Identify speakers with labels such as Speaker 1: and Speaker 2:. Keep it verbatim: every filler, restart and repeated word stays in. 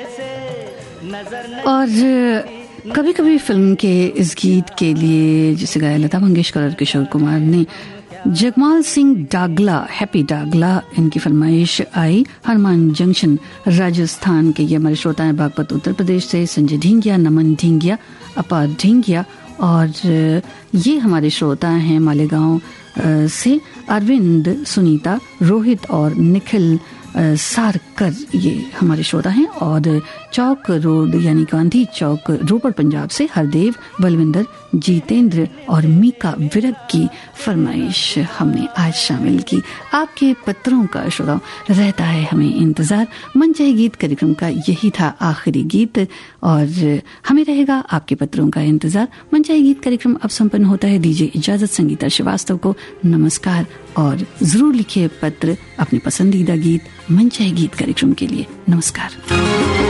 Speaker 1: और कभी कभी फिल्म के इस गीत के लिए जिसे गाया लता मंगेशकर और किशोर कुमार ने, जगमाल सिंह डागला, हैप्पी डागला, इनकी फरमाइश आई। हनुमान जंक्शन राजस्थान के ये हमारे श्रोता हैं। बागपत उत्तर प्रदेश से संजय ढींगिया, नमन ढींगिया, अपा ढींगिया, और ये हमारे श्रोता हैं मालेगांव से अरविंद, सुनीता, रोहित और निखिल सारकर, ये हमारे श्रोता हैं। और चौक रोड यानी गांधी चौक, रोपड़ पंजाब से हरदेव, बलविंदर, जीतेंद्र और मीका विरक की फरमाइश हमने आज शामिल की। आपके पत्रों का श्रोताओं रहता है हमें इंतजार। मन चाहे गीत कार्यक्रम का यही था आखिरी गीत और हमें रहेगा आपके पत्रों का इंतजार। मन चाहे गीत कार्यक्रम अब संपन्न होता है। दीजिए इजाजत संगीता श्रीवास्तव को। नमस्कार और जरूर लिखिए पत्र अपने पसंदीदा गीत मन चाहे गीत कार्यक्रम के लिए। नमस्कार।